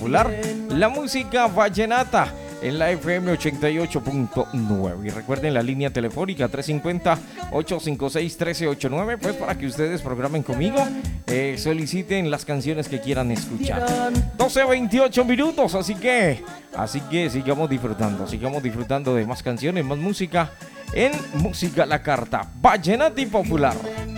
popular, la música vallenata en la FM 88.9. Y recuerden la línea telefónica 350-856-1389, pues para que ustedes programen conmigo, soliciten las canciones que quieran escuchar. 12:28 minutos, así que sigamos disfrutando de más canciones, más música en Música a la Carta, vallenata y popular.